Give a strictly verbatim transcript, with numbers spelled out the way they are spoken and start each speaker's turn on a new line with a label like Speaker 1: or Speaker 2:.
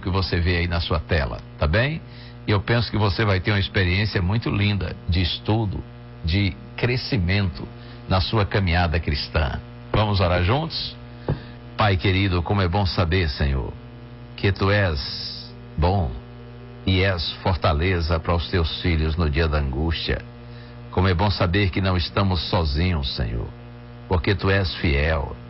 Speaker 1: que você vê aí na sua tela, tá bem? E eu penso que você vai ter uma experiência muito linda de estudo, de crescimento na sua caminhada cristã. Vamos orar juntos? Pai querido, como é bom saber, Senhor, que Tu és bom e és fortaleza para os Teus filhos no dia da angústia. Como é bom saber que não estamos sozinhos, Senhor, porque Tu és fiel.